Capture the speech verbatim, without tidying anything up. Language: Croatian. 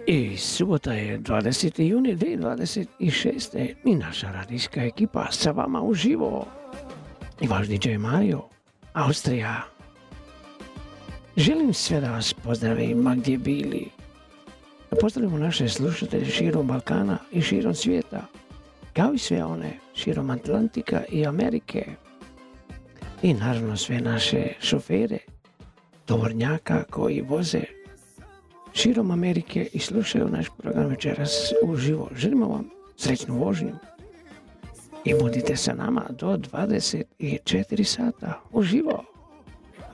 I subota je dvadeseti juni dvije tisuće dvadeset šeste i naša radijska ekipa sa vama uživo. I vaš D J Mario, Austrija. Želim sve da vas pozdravim ma gdje bili. Da pozdravimo naše slušatelje širom Balkana i širom svijeta, kao i sve one širom Atlantika i Amerike. I naravno sve naše šofere, tovornjaka koji voze širom Amerike i slušaju naš program večeras uživo. Želimo vam srećnu vožnju i budite sa nama do dvadeset četiri sata uživo.